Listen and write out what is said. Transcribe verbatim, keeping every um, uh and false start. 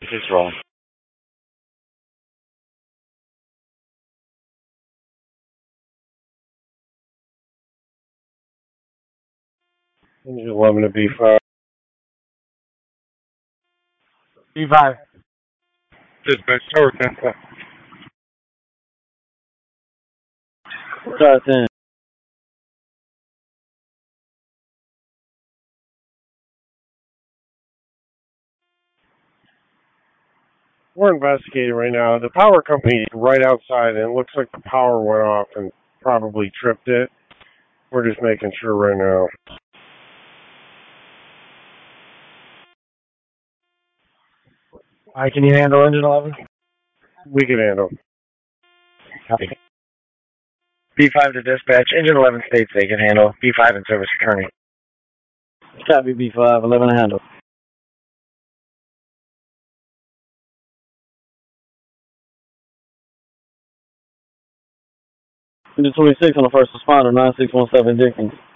This is wrong. Engine eleven to B five. B five. Dispatch tower ten. Start in. We're investigating right now. The power company is right outside, and it looks like the power went off and probably tripped it. We're just making sure right now. All right, can you handle engine eleven? We can handle. Copy. B five to dispatch. Engine eleven states they can handle. B five in service returning. Copy B five. eleven to handle. Engine twenty-six on the first responder. nine six one seven Dickens.